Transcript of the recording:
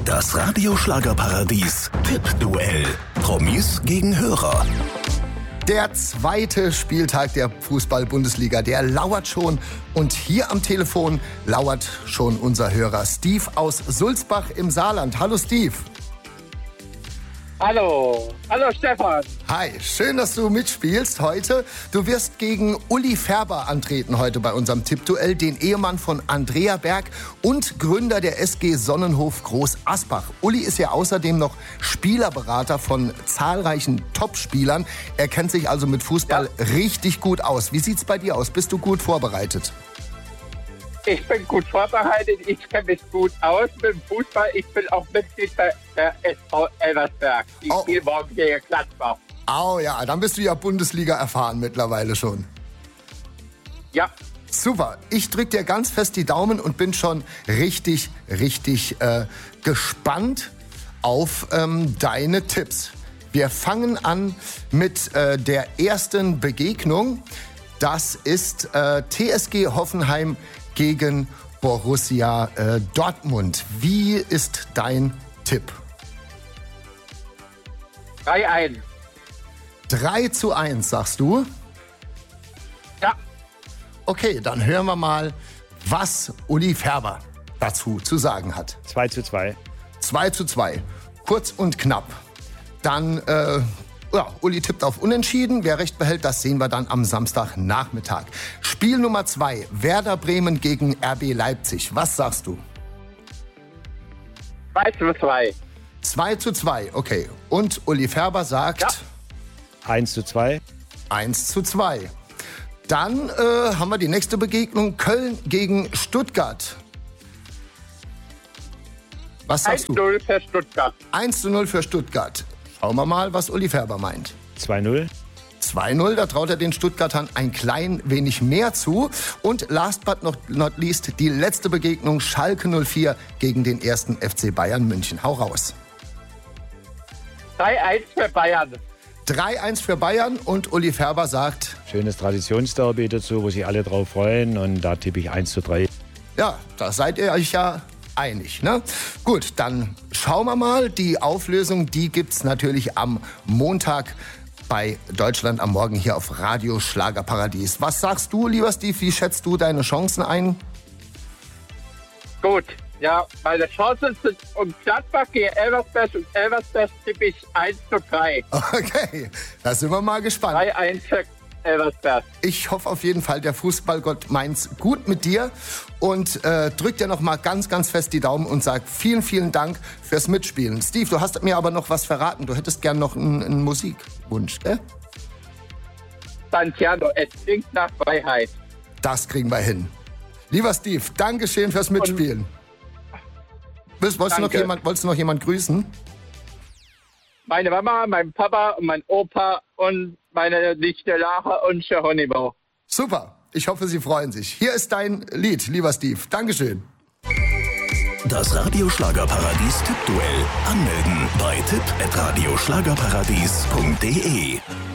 Das Radio-Schlagerparadies Tippduell. Promis gegen Hörer. Der zweite Spieltag der Fußball-Bundesliga, der lauert schon. Und hier am Telefon lauert schon unser Hörer Steve aus Sulzbach im Saarland. Hallo Steve. Hallo Stefan. Hi, schön, dass du mitspielst heute. Du wirst gegen Uli Färber antreten heute bei unserem Tippduell, den Ehemann von Andrea Berg und Gründer der SG Sonnenhof Groß Asbach. Uli ist ja außerdem noch Spielerberater von zahlreichen Topspielern. Er kennt sich also mit Fußball richtig gut aus. Wie sieht's bei dir aus? Bist du gut vorbereitet? Ich bin gut vorbereitet, ich kenne mich gut aus mit dem Fußball. Ich bin auch Mitglied der SV Elversberg. Die spielen morgen gegen Gladbach. Oh ja, dann bist du ja Bundesliga erfahren mittlerweile schon. Ja. Super, ich drück dir ganz fest die Daumen und bin schon richtig gespannt auf deine Tipps. Wir fangen an mit der ersten Begegnung. Das ist TSG Hoffenheim gegen Borussia Dortmund. Wie ist dein Tipp? 3-1. 3-1, sagst du? Ja. Okay, dann hören wir mal, was Uli Färber dazu zu sagen hat. 2-2. 2-2. Kurz und knapp. Dann, Uli tippt auf Unentschieden. Wer recht behält, das sehen wir dann am Samstagnachmittag. Spiel Nummer 2, Werder Bremen gegen RB Leipzig. Was sagst du? 2-2. 2-2, okay. Und Uli Färber sagt? 1-2. 1-2. Dann haben wir die nächste Begegnung, Köln gegen Stuttgart. Was sagst du? 1-0 für Stuttgart. 1-0 für Stuttgart. Schauen wir mal, was Uli Färber meint. 2-0. 2-0, da traut er den Stuttgartern ein klein wenig mehr zu. Und last but not least, die letzte Begegnung, Schalke 04 gegen den 1. FC Bayern München. Hau raus. 3-1 für Bayern. 3-1 für Bayern und Uli Färber sagt... Schönes Traditionsderby dazu, wo sich alle drauf freuen. Und da tippe ich 1-3. Ja, da seid ihr euch ja einig, ne? Gut, dann schauen wir mal. Die Auflösung, die gibt's natürlich am Montag bei Deutschland am Morgen hier auf Radio Schlagerparadies. Was sagst du, lieber Steve? Wie schätzt du deine Chancen ein? Gut, ja, meine Chancen sind um Gladbach gegen Elversberg und Elversberg tippe ich 1-3. Okay, da sind wir mal gespannt. 3-1 für Elversberg. Ich hoffe auf jeden Fall, der Fußballgott meint's gut mit dir und drückt dir noch mal ganz, ganz fest die Daumen und sagt vielen, vielen Dank fürs Mitspielen. Steve, du hast mir aber noch was verraten. Du hättest gern noch einen Musikwunsch, gell? Santiano, es klingt nach Freiheit. Das kriegen wir hin. Lieber Steve, Dankeschön fürs Mitspielen. Wolltest du noch jemand grüßen? Meine Mama, mein Papa und mein Opa und meine Nichte Lara und Geronimo. Super, ich hoffe, Sie freuen sich. Hier ist dein Lied, lieber Steve. Dankeschön. Das Radio-Schlagerparadies Tippduell. Anmelden bei tipp@radioschlagerparadies.de.